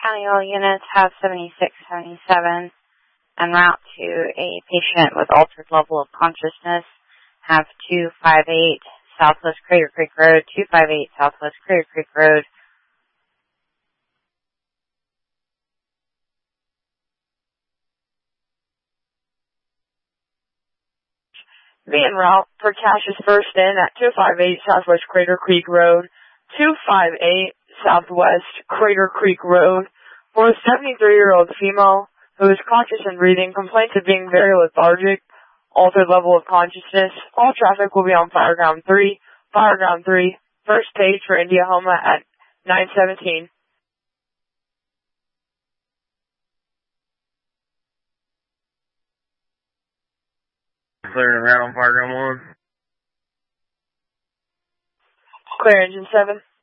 County, all units have 7677 en route to a patient with altered level of consciousness. Have 258 Southwest Crater Creek Road, 258 Southwest Crater Creek Road. Be en route for Cash's first in at 258 Southwest Crater Creek Road, 258 Southwest Crater Creek Road, for a 73-year-old female who is conscious and breathing, complaints of being very lethargic, altered level of consciousness. All traffic will be on Fireground 3, first stage for Indiahoma at 9:17. Clearing around on Fireground 1. Clear engine 7.